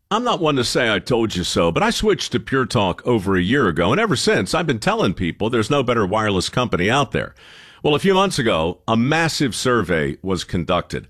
I'm not one to say I told you so, but I switched to Pure Talk over a year ago, and ever since, I've been telling people there's no better wireless company out there. Well, a few months ago, a massive survey was conducted.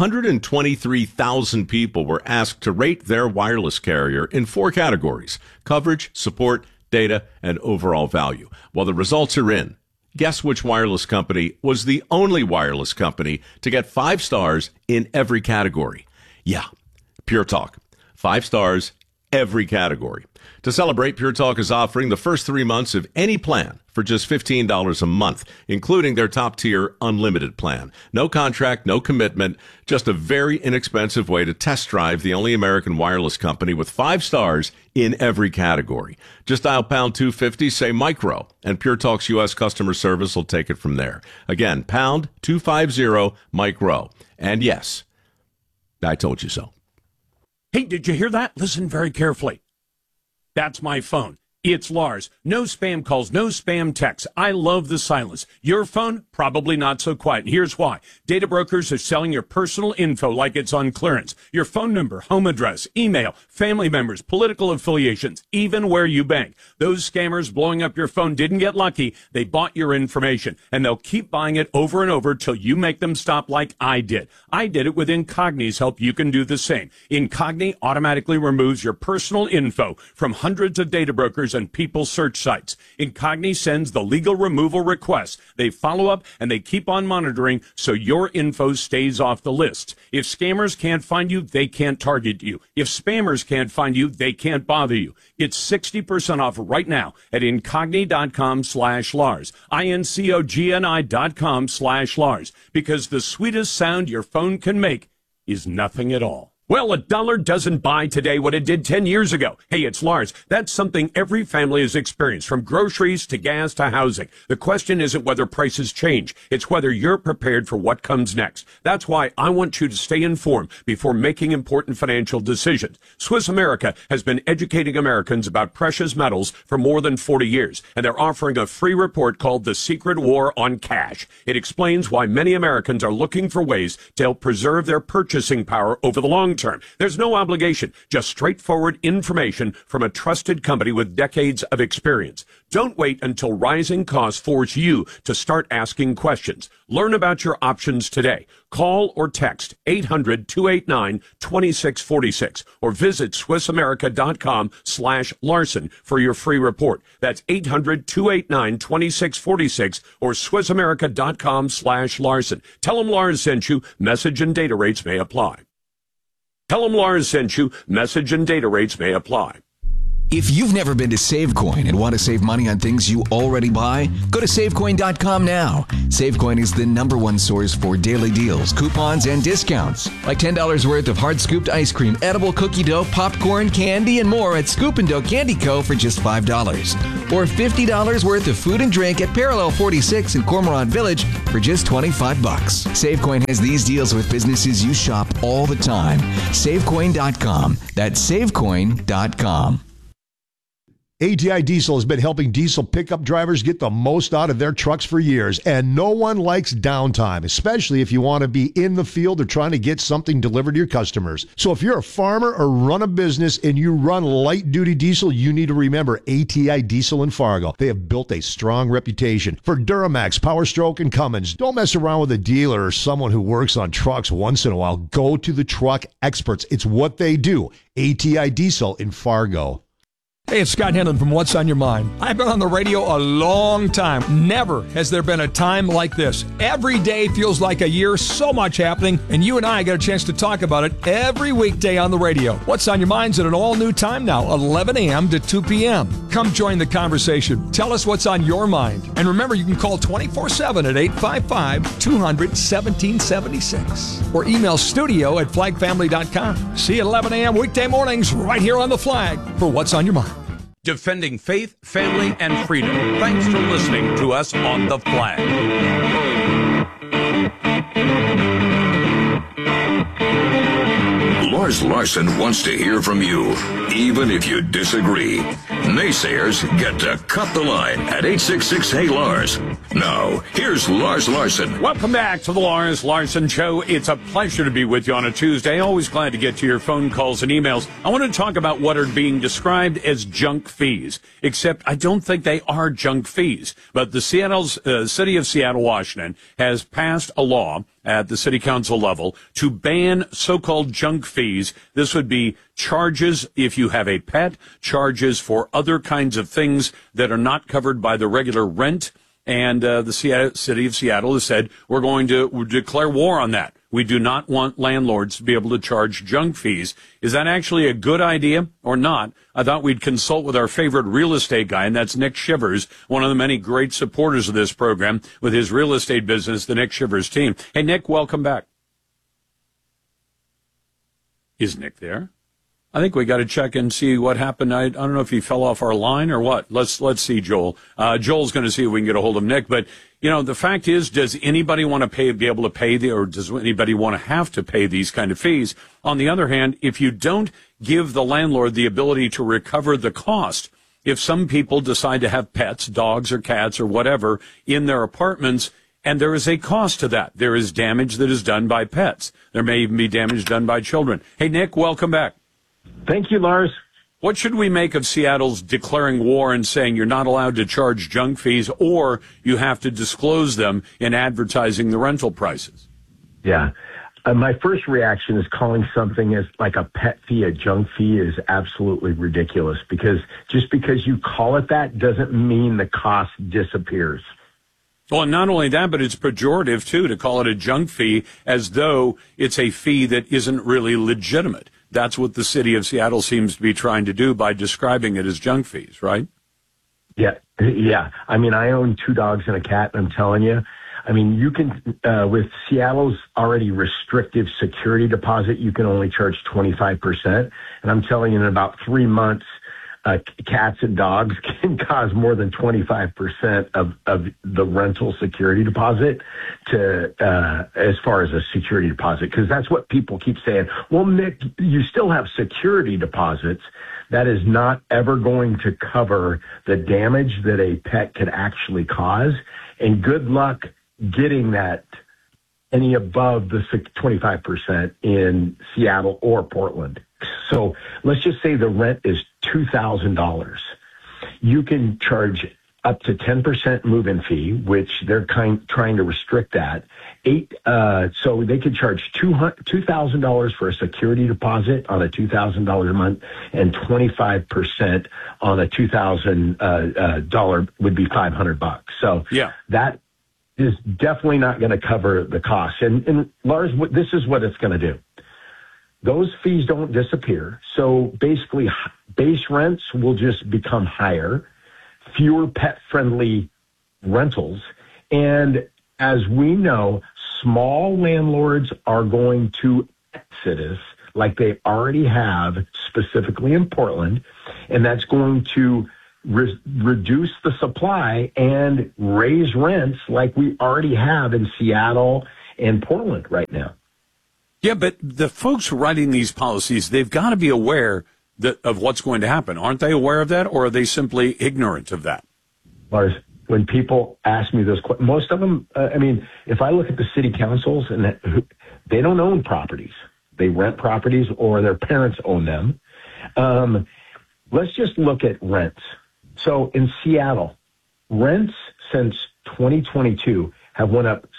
123,000 people were asked to rate their wireless carrier in 4 categories: coverage, support, data, and overall value. Well, the results are in. Guess which wireless company was the only wireless company to get 5 stars in every category? Yeah, Pure Talk. 5 stars, every category. To celebrate, Pure Talk is offering the first 3 months of any plan for just $15 a month, including their top-tier unlimited plan. No contract, no commitment, just a very inexpensive way to test drive the only American wireless company with 5 stars in every category. Just dial pound 250, say micro, and Pure Talk's U.S. customer service will take it from there. Again, pound 250 micro. And yes, I told you so. Hey, did you hear that? Listen very carefully. That's my phone. It's Lars. No spam calls, no spam texts. I love the silence. Your phone, probably not so quiet. Here's why. Data brokers are selling your personal info like it's on clearance. Your phone number, home address, email, family members, political affiliations, even where you bank. Those scammers blowing up your phone didn't get lucky. They bought your information, and they'll keep buying it over and over till you make them stop like I did. I did it with Incogni's help. You can do the same. Incogni automatically removes your personal info from hundreds of data brokers and people search sites. Incogni sends the legal removal requests. They follow up and they keep on monitoring so your info stays off the list. If scammers can't find you, they can't target you. If spammers can't find you, they can't bother you. It's 60% off right now at incogni.com/Lars. INCOGNI.com/Lars. Because the sweetest sound your phone can make is nothing at all. Well, $1 doesn't buy today what it did 10 years ago. Hey, it's Lars. That's something every family has experienced, from groceries to gas to housing. The question isn't whether prices change. It's whether you're prepared for what comes next. That's why I want you to stay informed before making important financial decisions. Swiss America has been educating Americans about precious metals for more than 40 years, and they're offering a free report called The Secret War on Cash. It explains why many Americans are looking for ways to help preserve their purchasing power over the long term. There's no obligation, just straightforward information from a trusted company with decades of experience. Don't wait until rising costs force you to start asking questions. Learn about your options today. Call or text 800-289-2646 or visit SwissAmerica.com/Larson for your free report. That's 800-289-2646 or SwissAmerica.com/Larson. Tell them Lars sent you. Message and data rates may apply. Tell them Lars sent you. Message and data rates may apply. If you've never been to SaveCoin and want to save money on things you already buy, go to SaveCoin.com now. SaveCoin is the #1 source for daily deals, coupons, and discounts. Like $10 worth of hard-scooped ice cream, edible cookie dough, popcorn, candy, and more at Scoop and Dough Candy Co. for just $5. Or $50 worth of food and drink at Parallel 46 in Cormorant Village for just $25. SaveCoin has these deals with businesses you shop all the time. SaveCoin.com. That's SaveCoin.com. ATI Diesel has been helping diesel pickup drivers get the most out of their trucks for years, and no one likes downtime, especially if you want to be in the field or trying to get something delivered to your customers. So if you're a farmer or run a business and you run light-duty diesel, you need to remember ATI Diesel in Fargo. They have built a strong reputation for Duramax, Power Stroke, and Cummins. Don't mess around with a dealer or someone who works on trucks once in a while. Go to the truck experts. It's what they do. ATI Diesel in Fargo. Hey, it's Scott Henlon from What's on Your Mind. I've been on the radio a long time. Never has there been a time like this. Every day feels like a year, so much happening, and you and I get a chance to talk about it every weekday on the radio. What's on Your Mind's at an all-new time now, 11 a.m. to 2 p.m. Come join the conversation. Tell us what's on your mind. And remember, you can call 24/7 at 855-200-1776 or email studio@flagfamily.com. See you at 11 a.m. weekday mornings right here on The Flag for What's on Your Mind. Defending faith, family, and freedom. Thanks for listening to us on The Flag. Lars Larson wants to hear from you, even if you disagree. Naysayers get to cut the line at 866-HEY-LARS. Now, here's Lars Larson. Welcome back to the Lars Larson Show. It's a pleasure to be with you on a Tuesday. Always glad to get to your phone calls and emails. I want to talk about what are being described as junk fees, except I don't think they are junk fees. But the City of Seattle, Washington, has passed a law at the city council level to ban so-called junk fees. This would be charges if you have a pet, charges for other kinds of things that are not covered by the regular rent. And the City of Seattle has said, we're going to declare war on that. We do not want landlords to be able to charge junk fees. Is that actually a good idea or not? I thought we'd consult with our favorite real estate guy, and that's Nick Shivers, one of the many great supporters of this program with his real estate business, the Nick Shivers team. Hey, Nick, welcome back. Is Nick there? I think we got to check and see what happened. I don't know if he fell off our line or what. Let's see, Joel. Joel's going to see if we can get a hold of Nick. But, you know, the fact is, does anybody want to be able to pay or does anybody want to have to pay these kind of fees? On the other hand, if you don't give the landlord the ability to recover the cost, if some people decide to have pets, dogs or cats or whatever, in their apartments, and there is a cost to that. There is damage that is done by pets. There may even be damage done by children. Hey, Nick, welcome back. Thank you, Lars. What should we make of Seattle's declaring war and saying you're not allowed to charge junk fees or you have to disclose them in advertising the rental prices? Yeah. My first reaction is calling something as like a pet fee, a junk fee is absolutely ridiculous because just because you call it that doesn't mean the cost disappears. Well, and not only that, but it's pejorative, too, to call it a junk fee as though it's a fee that isn't really legitimate. That's what the city of Seattle seems to be trying to do by describing it as junk fees, right? Yeah. I mean, I own 2 dogs and a cat, and I'm telling you, I mean, you can, with Seattle's already restrictive security deposit, you can only charge 25%. And I'm telling you, in about 3 months, cats and dogs can cause more than 25% of the rental security deposit to as far as a security deposit, because that's what people keep saying. Well, Nick, you still have security deposits. That is not ever going to cover the damage that a pet could actually cause. And good luck getting that any above the 25% in Seattle or Portland. So let's just say the rent is $2,000. You can charge up to 10% move-in fee, which they're trying to restrict that. So they could charge $2,000 for a security deposit on a $2,000 a month, and 25% on a $2,000 would be $500. So yeah, that is definitely not going to cover the cost. And Lars, this is what it's going to do. Those fees don't disappear. So basically, base rents will just become higher, fewer pet-friendly rentals. And as we know, small landlords are going to exodus like they already have, specifically in Portland, and that's going to reduce the supply and raise rents like we already have in Seattle and Portland right now. Yeah, but the folks writing these policies, they've got to be aware of what's going to happen. Aren't they aware of that, or are they simply ignorant of that? Lars, when people ask me those questions, most of them, I mean, if I look at the city councils, and they don't own properties. They rent properties or their parents own them. Let's just look at rents. So in Seattle, rents since 2022 have went up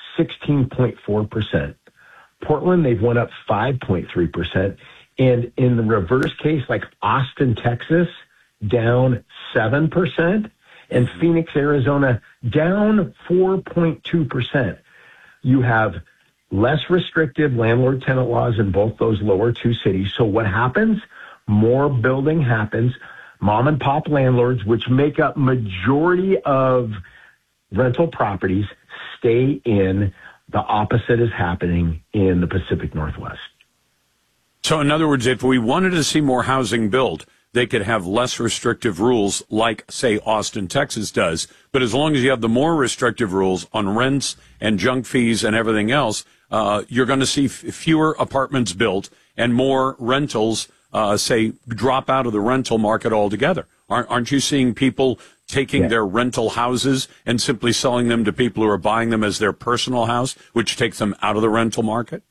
16.4%. Portland, they've went up 5.3%. And in the reverse case, like Austin, Texas, down 7%. And Phoenix, Arizona, down 4.2%. You have less restrictive landlord-tenant laws in both those lower 2 cities. So what happens? More building happens. Mom-and-pop landlords, which make up majority of rental properties, stay in. The opposite is happening in the Pacific Northwest. So in other words, if we wanted to see more housing built, they could have less restrictive rules like, say, Austin, Texas does. But as long as you have the more restrictive rules on rents and junk fees and everything else, you're going to see fewer apartments built and more rentals, say, drop out of the rental market altogether. Aren't you seeing people taking their rental houses and simply selling them to people who are buying them as their personal house, which takes them out of the rental market?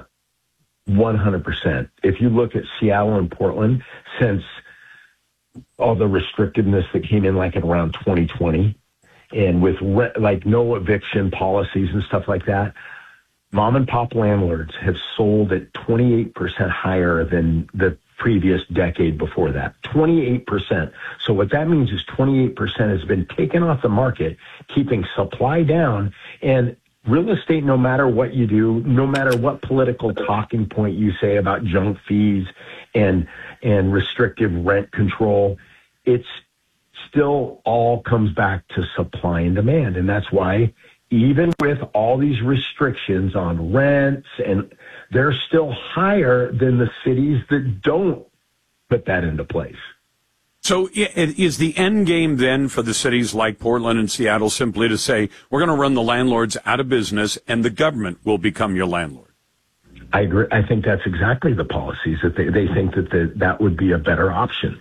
100%. If you look at Seattle and Portland, since all the restrictiveness that came in like at around 2020, and with like no eviction policies and stuff like that, mom and pop landlords have sold at 28% higher than the previous decade before that. 28%. So what that means is 28% has been taken off the market, keeping supply down. And real estate, no matter what you do, no matter what political talking point you say about junk fees and restrictive rent control, it's still all comes back to supply and demand. And that's why even with all these restrictions on rents, and they're still higher than the cities that don't put that into place. So is the end game then for the cities like Portland and Seattle simply to say, we're going to run the landlords out of business and the government will become your landlord? I agree. I think that's exactly the policies, that they think that would be a better option.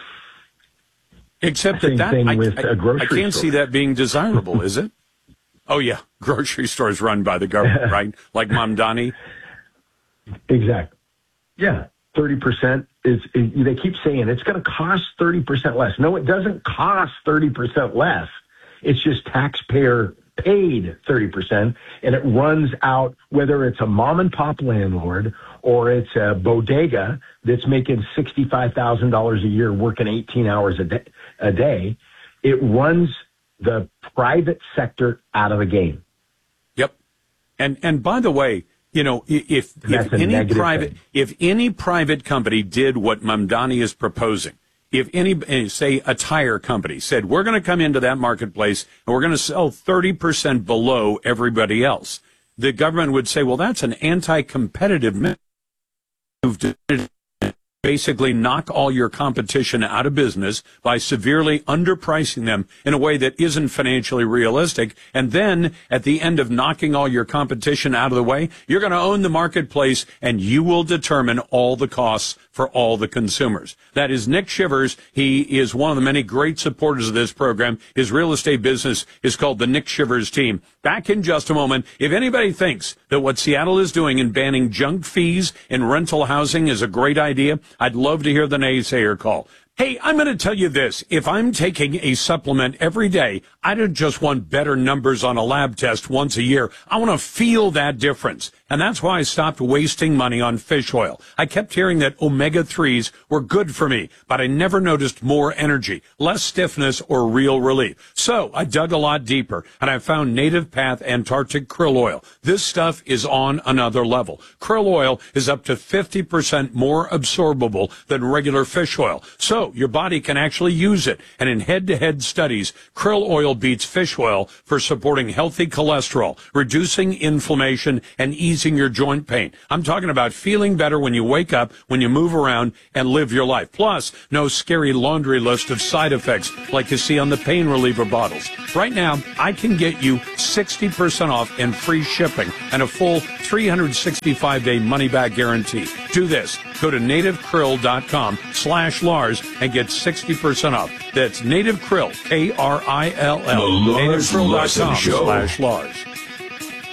Except that I can't see that being desirable, is it? Oh, yeah. Grocery stores run by the government, right? Like Mamdani? Exactly. Yeah. 30% is, they keep saying it's going to cost 30% less. No, it doesn't cost 30% less. It's just taxpayer paid 30%, and it runs out, whether it's a mom and pop landlord or it's a bodega that's making $65,000 a year working 18 hours a day. It runs the private sector out of the game. Yep. And by the way, you know, if any private company did what Mamdani is proposing, if any, say a tire company said, we're going to come into that marketplace and we're going to sell 30% below everybody else, the government would say, well, that's an anti-competitive move to basically knock all your competition out of business by severely underpricing them in a way that isn't financially realistic. And then at the end of knocking all your competition out of the way, you're going to own the marketplace and you will determine all the costs for all the consumers. That is Nick Shivers. He is one of the many great supporters of this program. His real estate business is called the Nick Shivers Team. Back in just a moment. If anybody thinks that what Seattle is doing in banning junk fees in rental housing is a great idea, I'd love to hear the naysayer call. Hey, I'm going to tell you this. If I'm taking a supplement every day, I don't just want better numbers on a lab test once a year. I want to feel that difference. And that's why I stopped wasting money on fish oil. I kept hearing that omega-3s were good for me, but I never noticed more energy, less stiffness, or real relief. So I dug a lot deeper, and I found Native Path Antarctic Krill Oil. This stuff is on another level. Krill oil is up to 50% more absorbable than regular fish oil. So your body can actually use it. And in head-to-head studies, krill oil beats fish oil for supporting healthy cholesterol, reducing inflammation, and easing your joint pain. I'm talking about feeling better when you wake up, when you move around, and live your life. Plus, no scary laundry list of side effects like you see on the pain reliever bottles. Right now, I can get you 60% off and free shipping and a full 365-day money-back guarantee. Do this. Go to nativekrill.com/Lars and get 60% off. That's Native Krill, Krill, The Lars Larson Show. nativekrill.com/Lars.